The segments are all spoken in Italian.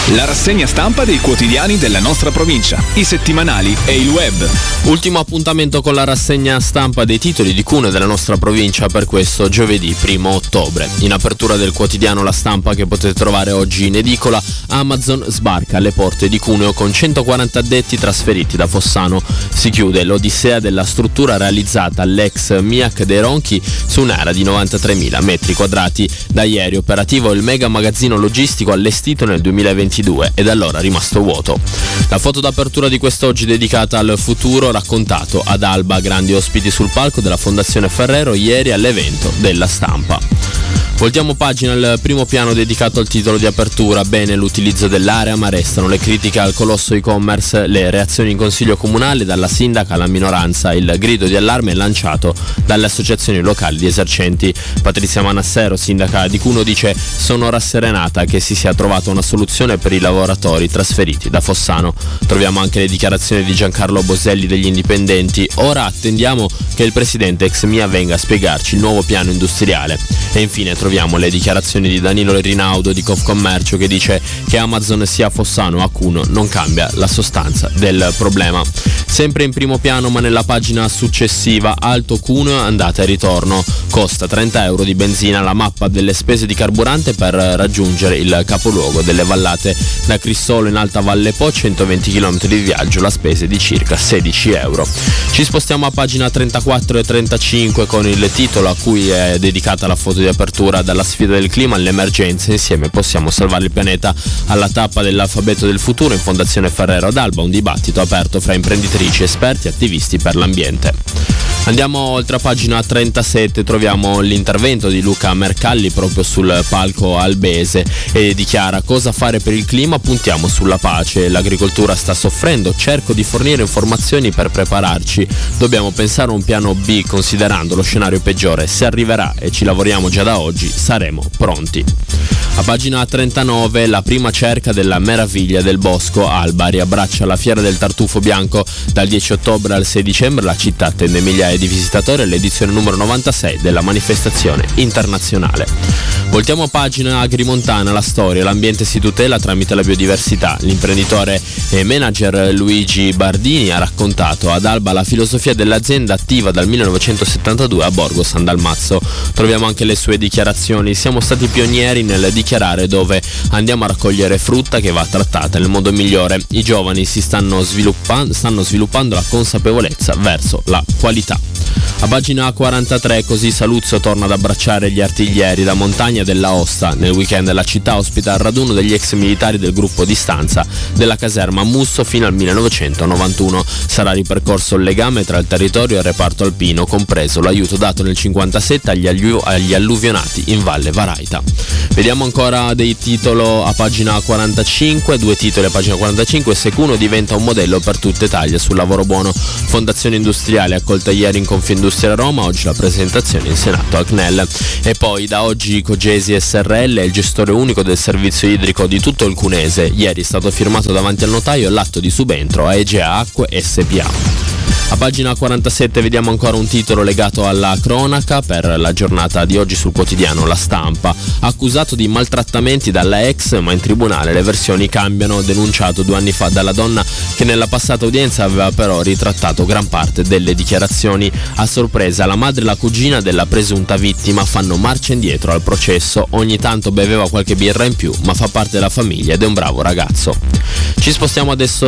La rassegna stampa dei quotidiani della nostra provincia, i settimanali e il web. Ultimo appuntamento con la rassegna stampa dei titoli di Cuneo della nostra provincia per questo giovedì 1 ottobre. In apertura del quotidiano La Stampa, che potete trovare oggi in edicola, Amazon sbarca alle porte di Cuneo con 140 addetti trasferiti da Fossano. Si chiude l'odissea della struttura realizzata all'ex MIAC dei Ronchi su un'area di 93.000 metri quadrati. Da ieri operativo il mega magazzino logistico allestito nel 2022 e da allora rimasto vuoto. La foto d'apertura di quest'oggi dedicata al futuro, raccontato ad Alba, grandi ospiti sul palco della Fondazione Ferrero ieri all'evento della Stampa. Voltiamo pagina al primo piano dedicato al titolo di apertura. Bene l'utilizzo dell'area, ma restano le critiche al colosso e-commerce, le reazioni in consiglio comunale dalla sindaca alla minoranza, il grido di allarme lanciato dalle associazioni locali di esercenti. Patrizia Manassero, sindaca di Cuneo, dice: sono rasserenata che si sia trovata una soluzione per i lavoratori trasferiti da Fossano. Troviamo anche le dichiarazioni di Giancarlo Boselli degli Indipendenti. Ora attendiamo che il presidente ex MIA venga a spiegarci il nuovo piano industriale. E infine troviamo le dichiarazioni di Danilo Rinaudo di Confcommercio, che dice che Amazon sia a Fossano o a Cuneo non cambia la sostanza del problema. Sempre in primo piano, ma nella pagina successiva, Alto Cuneo andata e ritorno. Costa 30 euro di benzina la mappa delle spese di carburante per raggiungere il capoluogo delle Vallate. Da Cristolo in Alta Valle Po, 120 km di viaggio, la spesa è di circa 16 euro. Ci spostiamo a pagina 34 e 35 con il titolo a cui è dedicata la foto di apertura: dalla sfida del clima all'emergenza, insieme possiamo salvare il pianeta. Alla tappa dell'alfabeto del futuro in Fondazione Ferrero ad Alba, un dibattito aperto fra imprenditrici, esperti e attivisti per l'ambiente. Andiamo oltre a pagina 37, troviamo l'intervento di Luca Mercalli proprio sul palco albese e dichiara: cosa fare per il clima? Puntiamo sulla pace, l'agricoltura sta soffrendo, cerco di fornire informazioni per prepararci, dobbiamo pensare a un piano B considerando lo scenario peggiore, se arriverà e ci lavoriamo già da oggi saremo pronti. A pagina 39 la prima cerca della meraviglia del bosco. Alba riabbraccia la fiera del tartufo bianco. Dal 10 ottobre al 6 dicembre la città attende migliaia di visitatori all'edizione numero 96 della manifestazione internazionale. Voltiamo pagina Agrimontana, la storia, l'ambiente si tutela tramite la biodiversità. L'imprenditore e manager Luigi Bardini ha raccontato ad Alba la filosofia dell'azienda attiva dal 1972 a Borgo San Dalmazzo. Troviamo anche le sue dichiarazioni: siamo stati pionieri nel dichiarare dove andiamo a raccogliere frutta che va trattata nel modo migliore. I giovani stanno sviluppando la consapevolezza verso la qualità. A pagina 43 così Saluzzo torna ad abbracciare gli artiglieri. Da Montagna della Osta nel weekend la città ospita il raduno degli ex militari del gruppo di stanza della caserma Musso fino al 1991. Sarà ripercorso il legame tra il territorio e il reparto alpino, compreso l'aiuto dato nel 57 agli alluvionati in Valle Varaita. Vediamo ancora dei titoli a pagina 45, due titoli a pagina 45. Se Cuneo diventa un modello per tutta Italia sul lavoro buono. Fondazione Industriale accolta ieri in Confindustria Roma, oggi la presentazione in Senato al CNEL. E poi da oggi Cogesi SRL è il gestore unico del servizio idrico di tutto il Cuneese. Ieri è stato firmato davanti al notaio l'atto di subentro a Egea Acque SPA. A pagina 47 vediamo ancora un titolo legato alla cronaca per la giornata di oggi sul quotidiano La Stampa. Accusato di maltrattamenti dalla ex, ma in tribunale le versioni cambiano. Denunciato 2 anni fa dalla donna che nella passata udienza aveva però ritrattato gran parte delle dichiarazioni. A sorpresa la madre e la cugina della presunta vittima fanno marcia indietro al processo. Ogni tanto beveva qualche birra in più, ma fa parte della famiglia ed è un bravo ragazzo. Ci spostiamo adesso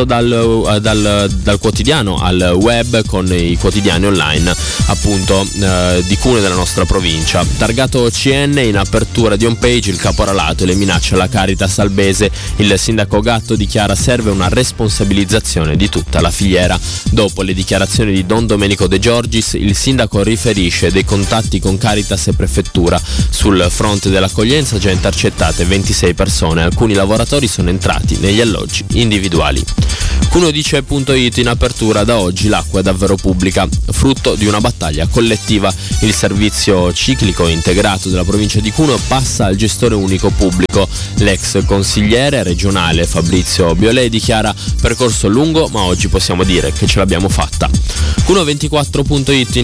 dal quotidiano al web con i quotidiani online appunto di Cuneo della nostra provincia. Targato OCN, in apertura di home page il caporalato e le minacce alla Caritas albese. Il sindaco Gatto dichiara serve una responsabilizzazione di tutta la filiera. Dopo le dichiarazioni di Don Domenico De Giorgis, il sindaco riferisce dei contatti con Caritas e prefettura. Sul fronte dell'accoglienza già intercettate 26 persone, alcuni lavoratori sono entrati negli alloggi individuali. Cuneo-dice.it in apertura: da oggi l'acqua è davvero pubblica, frutto di una battaglia collettiva. Il servizio ciclico integrato della provincia di Cuneo passa al gestore unico pubblico. L'ex consigliere regionale Fabrizio Biolè dichiara: percorso lungo, ma oggi possiamo dire che ce l'abbiamo fatta. Cuneo24.it